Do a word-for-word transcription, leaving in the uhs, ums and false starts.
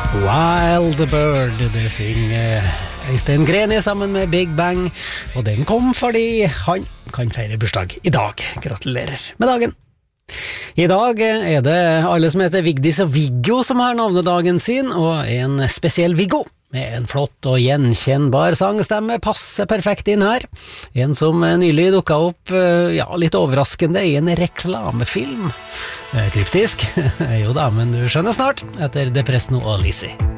Wild Bird, det synger Øystein Greni sammen med Big Bang, og den kom fordi han kan feire bursdag i dag. Gratulerer med dagen. I dag er det alle som heter Vigdis og Viggo som har navnedagen sin, og en spesiell Viggo med en flott og gjenkjennbar sangstemme passer perfekt inn her. En som nylig dukket opp, ja, litt overraskende i en reklamefilm. Kryptisk, jo da, men du skjønner snart, etter Depresno og Lizzie.